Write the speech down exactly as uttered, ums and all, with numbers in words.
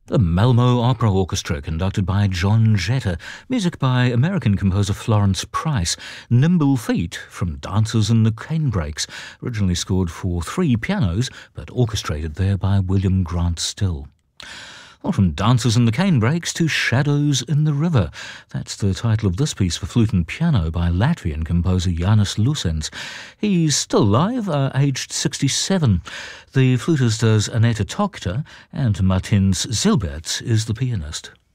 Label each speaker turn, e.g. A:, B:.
A: The Malmo Opera Orchestra, conducted by John Jetta. Music by American composer Florence Price. Nimble Feet from Dancers in the Canebrakes, originally scored for three pianos, but orchestrated there by William Grant Still. Well, from Dancers in the Canebrakes to Shadows in the River. That's the title of this piece for flute and piano by Latvian composer Jānis Lusens. He's still alive, uh, aged sixty-seven. The flutist is Aneta Tokta, and Martins Zilberts is the pianist.